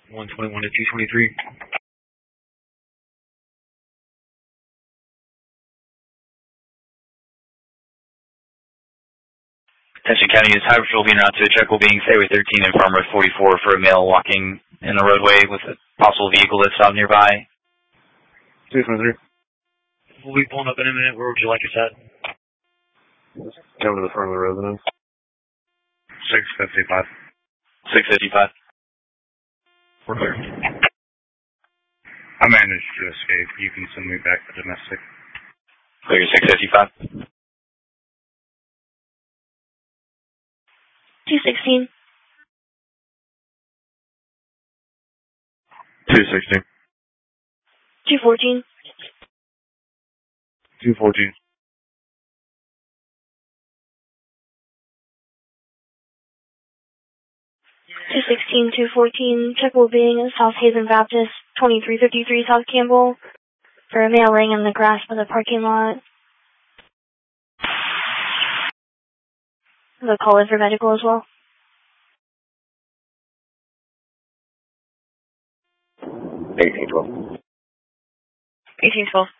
121 to 223. Attention County is Highway Patrol being out to a check will being Highway 13 and Farm Road 44 for a male walking in the roadway with a possible vehicle that's stopped nearby. 223. We'll be pulling up in a minute. Where would you like us at? Coming to the front of the residence. 655. 655. We're clear. I managed to escape. You can send me back to domestic. Clear 655. 216. 216. 214. 214. 216, 214, check will be in South Haven Baptist, 2353 South Campbell, for a male laying in the grass by the parking lot. The call is for medical as well. 1812. 1812.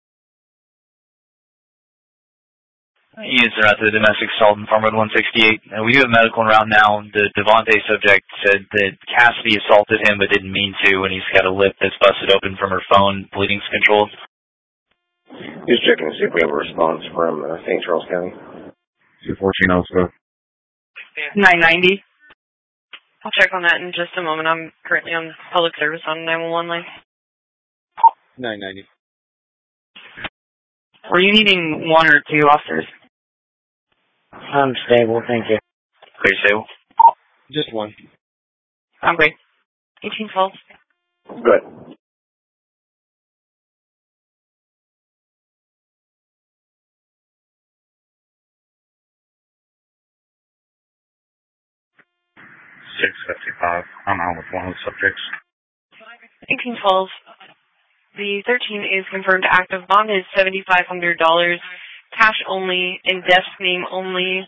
Units are out to the domestic assault in Farm Road 168. We do have medical around now. The Devontae subject said that Cassidy assaulted him but didn't mean to, and he's got a lip that's busted open from her phone. Bleeding's controlled. Just checking to see if we have a response from St. Charles County. 214 also. 990. I'll check on that in just a moment. I'm currently on public service on 911 line. 990. Were you needing one or two officers? I'm stable, thank you. Clear stable. Just one. I'm great. 1812. Good. $655. I'm out with one of the subjects. 1812. The 13 is confirmed active. Bond is $7,500. Cash only, in death's name only.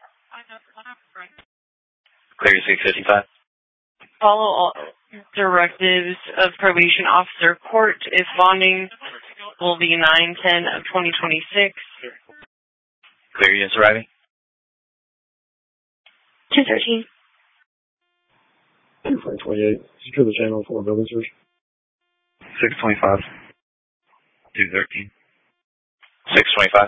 Clear 655. Follow all directives of probation officer court. If bonding will be 9/10 of 2026. Clear units arriving. 213. 2528. Secure the channel for building search. 625. 213. 625.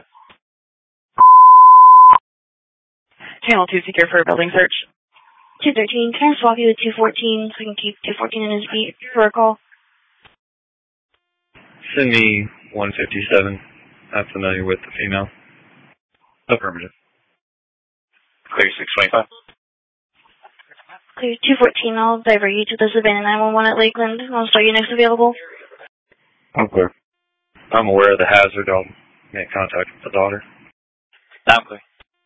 Channel 2 secure for a building search. 213, can I swap you with 214 so we can keep 214 in his beat for a call? Send me 157. I'm familiar with the female. Affirmative. Clear 625. Clear 214, I'll divert you to the Savannah 911 at Lakeland. I'll start you next available. I'm clear. I'm aware of the hazard. I'll make contact with the daughter. I'm clear.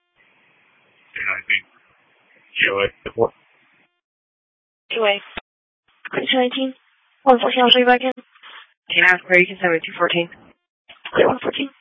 219. GOA. Report. 2A. Clear 219. 114, I'll show you back in. Can I ask where you can send me 214? Clear 114.